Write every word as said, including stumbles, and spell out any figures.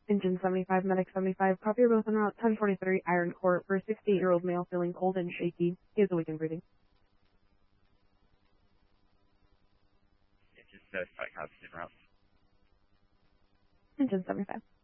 Engine seventy-five, Medic seventy-five, copy you're both en route, ten forty-three Iron Court for a sixty-eight-year-old male feeling cold and shaky. He has a weakened breathing. Engine seventy-five, copy en route. Engine seventy-five.